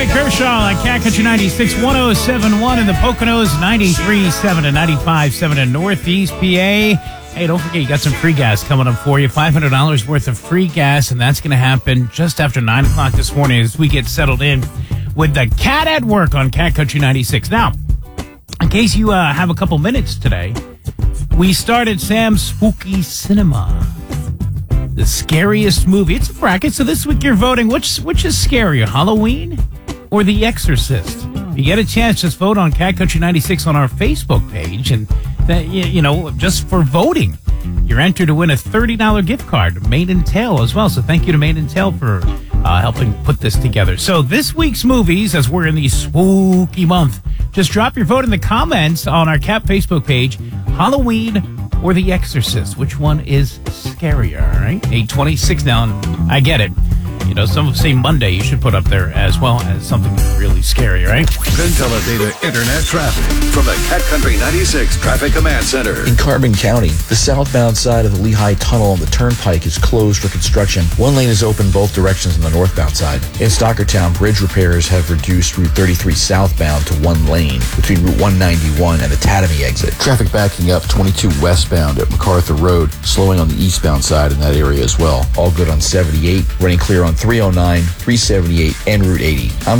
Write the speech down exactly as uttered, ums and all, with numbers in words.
David Kershaw on Cat Country ninety-six, one oh seven point one in the Poconos, ninety-three point seven and ninety-five point seven in Northeast P A. Hey, don't forget, you got some free gas coming up for you. five hundred dollars worth of free gas, and that's going to happen just after nine o'clock this morning as we get settled in with the Cat at Work on Cat Country ninety-six. Now, in case you uh, have a couple minutes today, we started Sam's Spooky Cinema. The scariest movie. It's a bracket, so this week you're voting. Which which is scarier, Halloween or The Exorcist? If you get a chance, just vote on Cat Country ninety-six on our Facebook page, and that, you know, just for voting, you're entered to win a thirty dollars gift card to Made in Tail as well. So thank you to Made in Tail for uh, helping put this together. So this week's movies, as we're in the spooky month, just drop your vote in the comments on our Cat Facebook page. Halloween or The Exorcist? Which one is scarier, all right? eight twenty-six now, and I get it. You know, some say Monday you should put up there as well as something really scary, right? Penteledata Internet Traffic from the Cat Country ninety-six Traffic Command Center. In Carbon County, the southbound side of the Lehigh Tunnel on the Turnpike is closed for construction. One lane is open both directions on the northbound side. In Stockertown, bridge repairs have reduced Route thirty-three southbound to one lane between Route one ninety-one and the Tatamy exit. Traffic backing up twenty-two westbound at MacArthur Road, slowing on the eastbound side in that area as well. All good on seventy-eight, running clear on three oh nine, three seventy-eight, and Route eighty. I'm